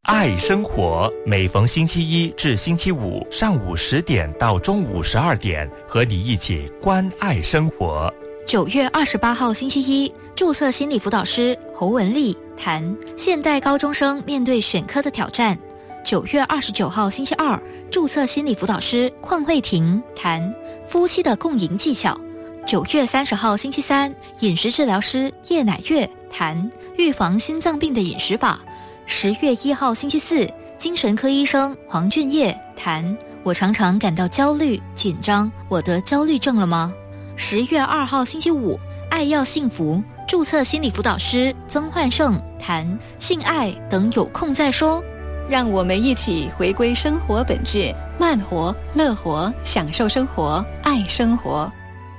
爱生活，每逢星期一至星期五上午10点到中午12点，和你一起关爱生活。 9月28号星期一，注册心理辅导师侯文丽谈现代高中生面对选科的挑战。9月29号星期二，注册心理辅导师邝慧婷谈夫妻的共赢技巧。9月30号星期三，饮食治疗师叶乃月谈预防心脏病的饮食法。10月1号星期四，精神科医生黄俊业谈我常常感到焦虑紧张，我得焦虑症了吗？10月2号星期五，爱要幸福，注册心理辅导师曾焕胜谈性爱等有空再说。 让我们一起回归生活本质，慢活、乐活，享受生活，爱生活。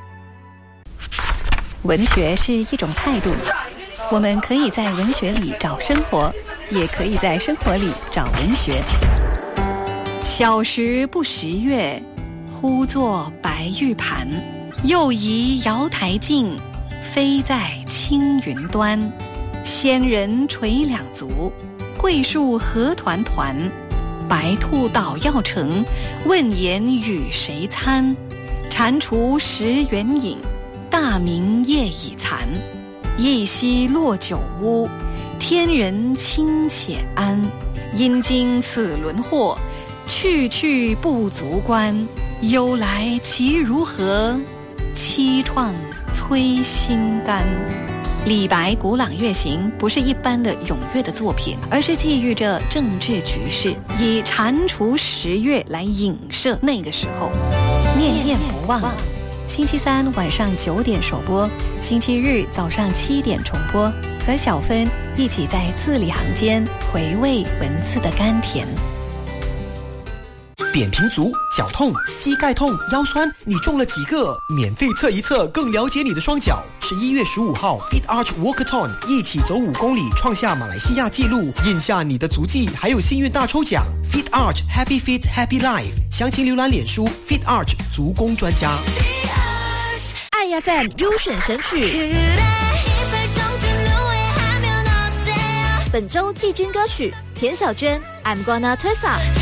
文学是一种态度，我们可以在文学里找生活，也可以在生活里找文学。小时不识月，呼作白玉盘。又疑瑶台镜，飞在青云端。仙人垂两足，桂树何团团。白兔捣药成，问言与谁餐？蟾蜍食圆影，大明夜已残。一夕落酒屋，天人清且安。因经此轮祸，去去不足观。忧来其如何？凄怆催心肝。李白《古朗月行》不是一般的咏乐的作品，而是寄寓着政治局势，以蟾蜍食月来影射那个时候。念念不忘，星期三晚上9点首播，星期日早上7点重播，和小芬一起在字里行间回味文字的甘甜。 扁平足、脚痛、膝盖痛、腰酸，你中了几个？免费测一测，更了解你的双脚。11月15号 Fit Arch Walkathon， 一起走5公里，创下马来西亚纪录，印下你的足迹，还有幸运大抽奖。Fit Arch Happy Fit Happy Life， 详情浏览脸书 Fit Arch 足工专家。 爱 FM 优选神曲，本周季军歌曲田小娟 I'm Gonna Twist Up。